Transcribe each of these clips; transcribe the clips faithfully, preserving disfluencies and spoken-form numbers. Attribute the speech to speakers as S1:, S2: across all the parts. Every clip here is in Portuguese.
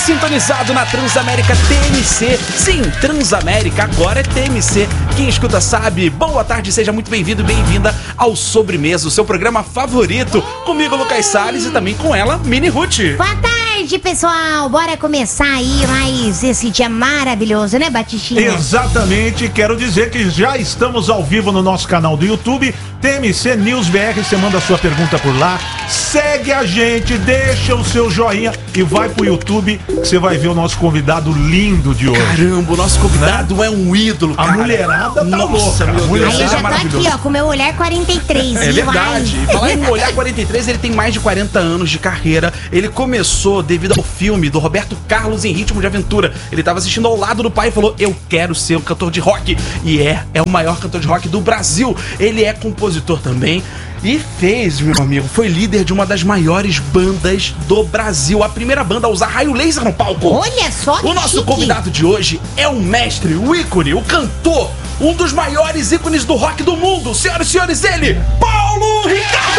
S1: sintonizado na Transamérica T M C. Sim, Transamérica agora é T M C. Quem escuta sabe. Boa tarde, seja muito bem-vindo e bem-vinda ao Sobremesa, o seu programa favorito. Comigo, Lucas Salles, e também com ela, Mini Ruth.
S2: Boa tarde, pessoal. Bora começar aí mais esse dia maravilhoso, né, Batistinha?
S3: Exatamente. Quero dizer que já estamos ao vivo no nosso canal do YouTube, T M C News B R. Você manda a sua pergunta por lá. Segue a gente, deixa o seu joinha e vai pro YouTube que você vai ver o nosso convidado lindo de hoje.
S1: Caramba, o nosso convidado né? é um ídolo, cara.
S3: A mulherada tá
S1: Nossa,
S3: louca.
S1: meu Deus.
S2: Aí eu já tô aqui, ó, com o meu olhar quarenta e três.
S1: É verdade. Falar em olhar quarenta e três, ele tem mais de quarenta anos de carreira. Ele começou devido ao filme do Roberto Carlos em Ritmo de Aventura. Ele tava assistindo ao lado do pai e falou: eu quero ser um cantor de rock. E é, é o maior cantor de rock do Brasil. Ele é compositor também. E fez, meu amigo, foi líder de uma das maiores bandas do Brasil. A primeira banda a usar raio laser no palco.
S2: Olha só que
S1: O nosso
S2: chique.
S1: convidado de hoje é o mestre, o ícone, o cantor, um dos maiores ícones do rock do mundo. Senhoras e senhores, ele, Paulo Ricardo!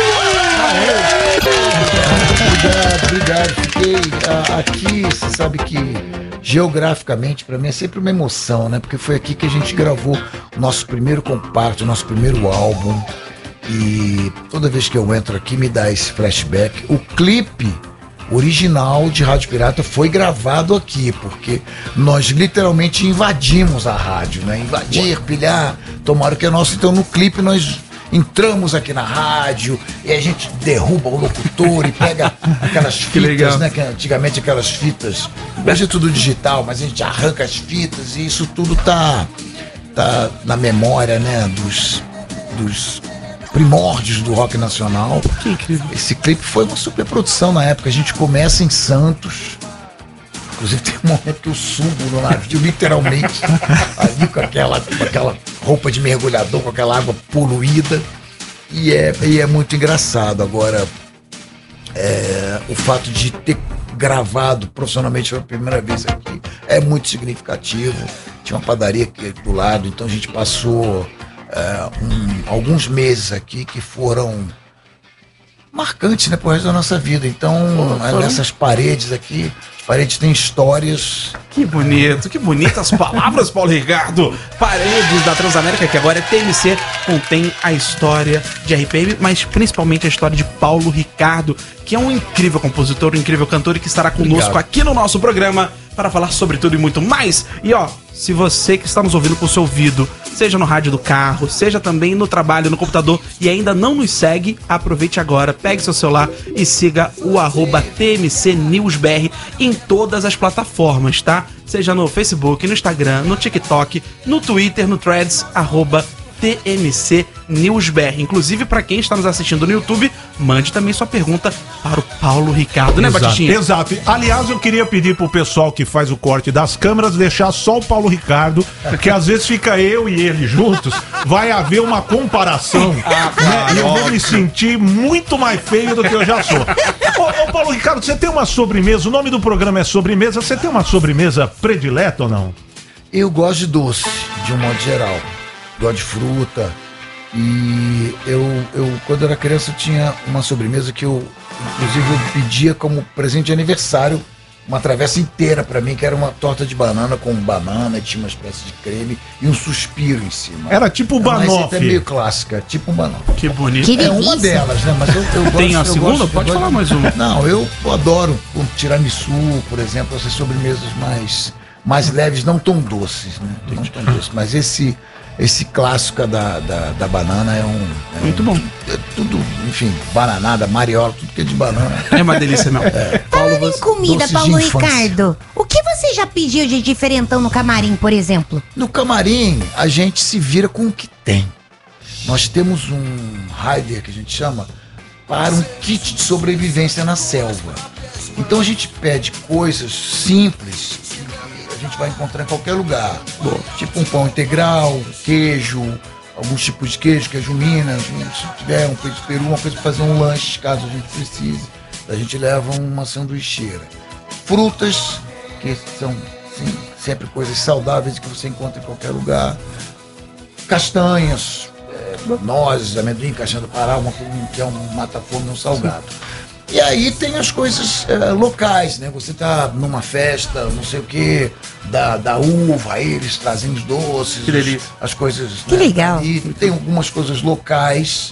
S4: Obrigado, obrigado. Fiquei ah, aqui, você sabe que geograficamente pra mim é sempre uma emoção, né? Porque foi aqui que a gente gravou o nosso primeiro compacto, o nosso primeiro álbum. E toda vez que eu entro aqui me dá esse flashback. O clipe original de Rádio Pirata foi gravado aqui, porque nós literalmente invadimos a rádio, né? Invadir, pilhar, tomar o que é nosso. Então no clipe nós entramos aqui na rádio e a gente derruba o locutor e pega aquelas fitas, né? Que antigamente aquelas fitas, hoje é tudo digital, mas a gente arranca as fitas e isso tudo tá, tá na memória, né? Dos... dos primórdios do rock nacional.
S1: Que incrível.
S4: Esse clipe foi uma superprodução na época. A gente começa em Santos. Inclusive tem um momento que eu subo no navio, literalmente, ali com aquela, com aquela roupa de mergulhador, com aquela água poluída. E é, e é muito engraçado. Agora, é, o fato de ter gravado profissionalmente pela primeira vez aqui é muito significativo. Tinha uma padaria aqui do lado, então a gente passou É, um, alguns meses aqui que foram marcantes, né, pro resto da nossa vida. Então,
S1: Pô,
S4: nessas paredes aqui, as paredes têm histórias.
S1: Que bonito, que bonitas palavras, Paulo Ricardo. Paredes da Transamérica, que agora é T M C, contém a história de R P M, mas principalmente a história de Paulo Ricardo, que é um incrível compositor, um incrível cantor e que estará conosco
S4: Obrigado.
S1: aqui no nosso programa para falar sobre tudo e muito mais. E ó, se você que está nos ouvindo com o seu ouvido, seja no rádio do carro, seja também no trabalho, no computador, e ainda não nos segue, aproveite agora, pegue seu celular e siga o arroba T M C News B R em todas as plataformas, tá? Seja no Facebook, no Instagram, no TikTok, no Twitter, no Threads, arroba T M C News B R. Inclusive, para quem está nos assistindo no YouTube, mande também sua pergunta para o Paulo Ricardo, né,
S3: Exato,
S1: Batistinha?
S3: exato. Aliás, eu queria pedir pro pessoal que faz o corte das câmeras deixar só o Paulo Ricardo, porque às vezes fica eu e ele juntos, vai haver uma comparação,
S1: Ah,
S3: né? E eu vou me sentir muito mais feio do que eu já sou. Ô, ô Paulo Ricardo, você tem uma sobremesa, o nome do programa é Sobremesa, você tem uma sobremesa predileta ou não?
S4: Eu gosto de doce, de um modo geral. Gosto de fruta. E eu, eu, quando eu era criança, eu tinha uma sobremesa que eu, inclusive, eu pedia como presente de aniversário uma travessa inteira pra mim, que era uma torta de banana com banana, tinha uma espécie de creme e um suspiro em cima.
S3: Era tipo
S4: É uma
S3: banoffee.
S4: receita meio clássica, tipo um banoffee.
S1: Que bonito.
S2: Que
S4: É uma
S2: delícia.
S4: delas, né? Mas eu, eu gosto...
S1: Tem a
S4: eu
S1: segunda?
S4: gosto- eu
S1: Pode
S4: gosto-
S1: falar mais uma.
S4: Não, eu adoro o tiramisu, por exemplo, essas sobremesas mais, mais leves, não tão doces, né? Não tão doces, mas esse... Esse clássico da, da, da banana é um... É
S1: Muito
S4: um-
S1: bom.
S4: É tudo, enfim, bananada, mariola, tudo que é de banana.
S1: É uma delícia mesmo.
S4: Paulo,
S2: Em comida,
S4: doces de
S2: Paulo
S4: infância.
S2: Ricardo, o que você já pediu de diferentão no camarim, por exemplo?
S4: No camarim, a gente se vira com o que tem. Nós temos um rider, que a gente chama, para um kit de sobrevivência na selva. Então a gente pede coisas simples que a gente vai encontrar em qualquer lugar. Tipo um pão integral, queijo, alguns tipos de queijo, queijo Minas, se tiver um queijo de peru, uma coisa para fazer um lanche, caso a gente precise. A gente leva uma sanduicheira. Frutas, que são sim, sempre coisas saudáveis que você encontra em qualquer lugar. Castanhas, é, nozes, amendoim, castanha do Pará, uma, que é um mata-fome, um salgado. E aí tem as coisas é, locais, né? Você tá numa festa, não sei o que, da, da uva, aí eles trazem os doces,
S1: Que delícia.
S4: as coisas.
S2: Que
S4: né?
S2: legal.
S4: E tem algumas coisas locais.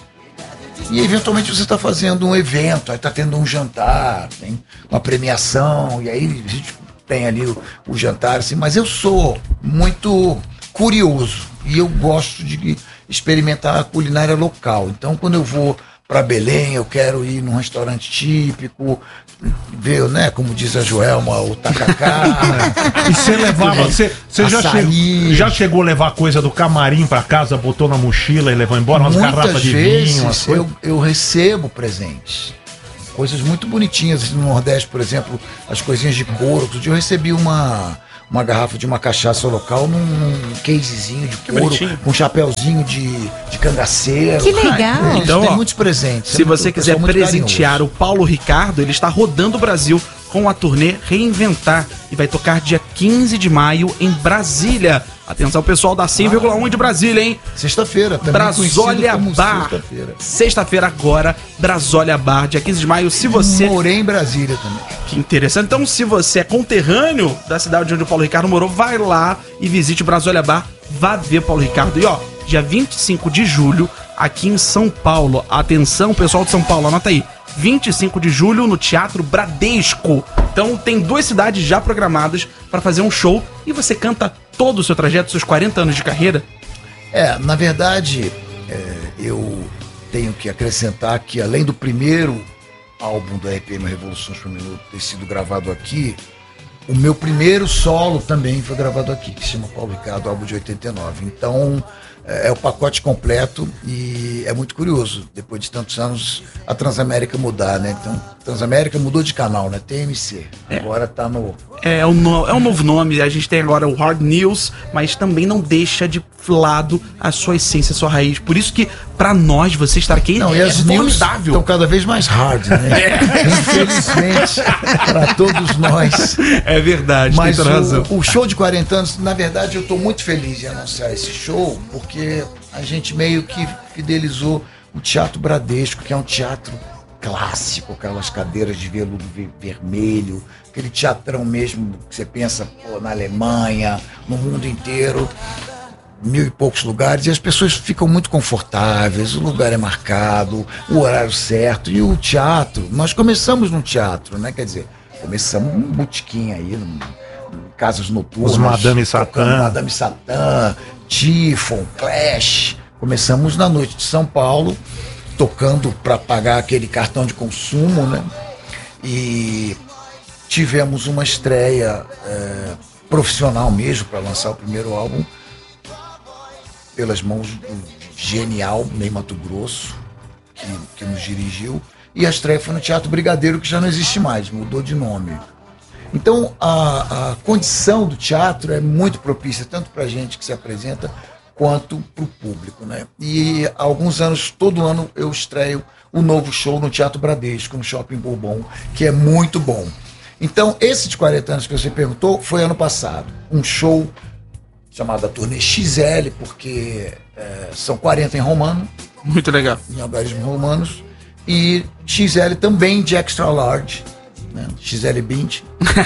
S4: E eventualmente você está fazendo um evento, aí está tendo um jantar, tem uma premiação, e aí a gente tem ali o, o jantar, assim, mas eu sou muito curioso e eu gosto de experimentar a culinária local. Então, quando eu vou para Belém, eu quero ir num restaurante típico, ver, né, como diz a Joelma, o tacacá.
S3: E você levava, você, você já,
S4: Açaí.
S3: chegou, já chegou a levar coisa do camarim pra casa, botou na mochila e levou embora umas garrafas
S4: Muitas
S3: de
S4: vezes
S3: vinho, umas coisas?
S4: eu, eu recebo presentes. Coisas muito bonitinhas. No Nordeste, por exemplo, as coisinhas de couro. Outro dia eu recebi uma, uma garrafa de uma cachaça local num, num casezinho de couro,
S1: bonitinho.
S4: com um chapéuzinho de, de cangaceiro.
S2: Que legal.
S4: Eles
S1: Então,
S4: têm
S1: ó,
S4: muitos presentes.
S1: Se
S4: É muito-
S1: você
S4: o
S1: quiser
S4: pessoal muito
S1: presentear
S4: carinhoso.
S1: o Paulo Ricardo, ele está rodando o Brasil com a turnê Reinventar e vai tocar dia quinze de maio em Brasília. Atenção, pessoal da cem vírgula um de Brasília, hein?
S4: Sexta-feira, também
S1: Brasólia
S4: conhecido como
S1: Bar.
S4: Sexta-feira.
S1: Sexta-feira agora, Brasólia Bar, dia quinze de maio. Se você...
S4: Morei em Brasília também.
S1: Que interessante. Então, se você é conterrâneo da cidade onde o Paulo Ricardo morou, vai lá e visite o Brasólia Bar. Vá ver Paulo Ricardo. E ó, dia vinte e cinco de julho, aqui em São Paulo. Atenção, pessoal de São Paulo, anota aí. vinte e cinco de julho no Teatro Bradesco. Então tem duas cidades já programadas para fazer um show e você canta todo o seu trajeto, seus quarenta anos de carreira.
S4: É, na verdade, é, eu tenho que acrescentar que além do primeiro álbum do R P M Revoluções por Minuto ter sido gravado aqui, o meu primeiro solo também foi gravado aqui, que se chama Paulo Ricardo, álbum de oitenta e nove. Então, é, é o pacote completo e é muito curioso, depois de tantos anos, a Transamérica mudar, né? Então, Transamérica mudou de canal, né? T M C. Agora tá no...
S1: É um, no- é um novo nome, a gente tem agora o Hard News, mas também não deixa de lado a sua essência, a sua raiz. Por isso que, pra nós, você estar aqui
S4: Não,
S1: é
S4: e as news estão
S1: formidável.
S4: cada vez mais hard, né? Infelizmente, para todos nós.
S1: É verdade,
S4: Mas
S1: tem toda razão.
S4: o, o show de quarenta anos, na verdade, eu estou muito feliz em anunciar esse show, porque a gente meio que fidelizou o Teatro Bradesco, que é um teatro clássico, aquelas cadeiras de veludo ve- vermelho, aquele teatrão mesmo que você pensa pô, na Alemanha, no mundo inteiro, mil e poucos lugares, e as pessoas ficam muito confortáveis, o lugar é marcado, o horário certo, e o teatro, nós começamos no teatro, né? Quer dizer, começamos num botequim aí, num, num casas noturnas.
S3: Os Madame
S4: tocando
S3: Satã.
S4: Madame Satã, Tifon, Clash. Começamos na noite de São Paulo, tocando para pagar aquele cartão de consumo, né? E tivemos uma estreia é, profissional mesmo para lançar o primeiro álbum pelas mãos do genial Ney Mato Grosso, que, que nos dirigiu. E a estreia foi no Teatro Brigadeiro, que já não existe mais, mudou de nome. Então, a, a condição do teatro é muito propícia, tanto para a gente que se apresenta, quanto para o público, né? E há alguns anos, todo ano, eu estreio o novo show no Teatro Bradesco, no Shopping Bourbon, que é muito bom. Então, esse de quarenta anos que você perguntou, foi ano passado. Um show chamado a Turnê X L, porque é, são quarenta em romano,
S1: Muito legal.
S4: em algarismos romanos, e X L também de extra large, né? X L vinte,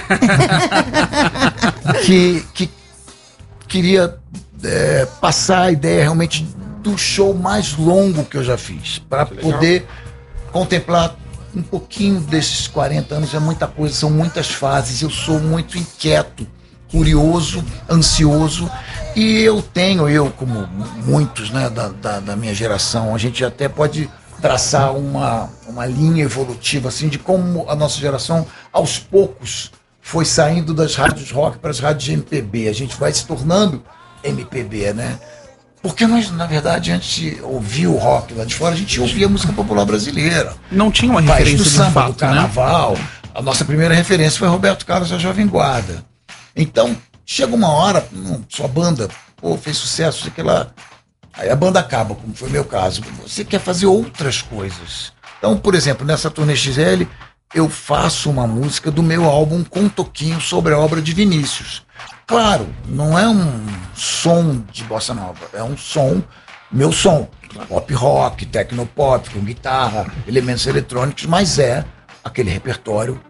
S4: que, que queria é, passar a ideia realmente do show mais longo que eu já fiz, para poder contemplar um pouquinho desses quarenta anos. É muita coisa, são muitas fases, eu sou muito inquieto, curioso, ansioso, e eu tenho, eu como muitos, né, da, da, da minha geração, a gente até pode traçar uma, uma linha evolutiva assim, de como a nossa geração aos poucos foi saindo das rádios rock para as rádios de M P B. A gente vai se tornando M P B, né? Porque nós, na verdade, antes de ouvir o rock lá de fora, a gente ouvia a música popular brasileira.
S1: Não tinha uma
S4: País do
S1: referência de
S4: samba, do
S1: fato, né?
S4: carnaval. A nossa primeira referência foi Roberto Carlos, a Jovem Guarda. Então, chega uma hora, hum, sua banda, pô, fez sucesso, sei que lá. Aí a banda acaba, como foi o meu caso. Você quer fazer outras coisas. Então, por exemplo, nessa turnê X L, eu faço uma música do meu álbum com um toquinho sobre a obra de Vinícius. Claro, não é um som de bossa nova, é um som, meu som, pop rock, tecnopop, com guitarra, elementos eletrônicos, mas é a aquele repertório,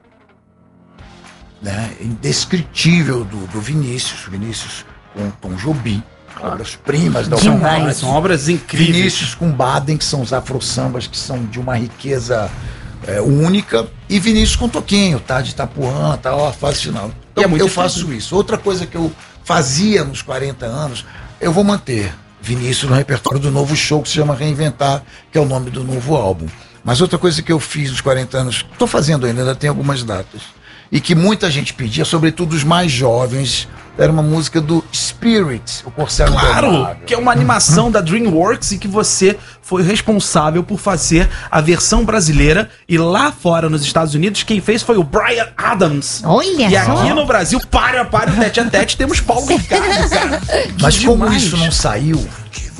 S4: né, indescritível do, do Vinícius, Vinícius com Tom Jobim, obras primas da
S2: Demais.
S4: humanidade.
S1: São obras incríveis.
S4: Vinícius com Baden, que são os afro-sambas, que são de uma riqueza é, única, e Vinícius com Toquinho, tá? De Itapuã, tá? Ó, a fase final. Então
S1: é muito
S4: eu
S1: difícil.
S4: faço isso. Outra coisa que eu fazia nos quarenta anos, eu vou manter Vinícius no repertório do novo show, que se chama Reinventar, que é o nome do novo álbum. Mas outra coisa que eu fiz nos quarenta anos, estou fazendo ainda, ainda tem algumas datas, e que muita gente pedia, sobretudo os mais jovens, era uma música do Spirit, o Corcel
S1: Claro,
S4: Indomável.
S1: que é uma animação da DreamWorks e que você foi responsável por fazer a versão brasileira. E lá fora, nos Estados Unidos, quem fez foi o Bryan Adams.
S2: Olha
S1: E
S2: só.
S1: aqui no Brasil, para, para, tete a tete, temos Paulo Ricardo, cara.
S4: Mas
S1: Que
S4: como
S1: demais.
S4: isso não saiu,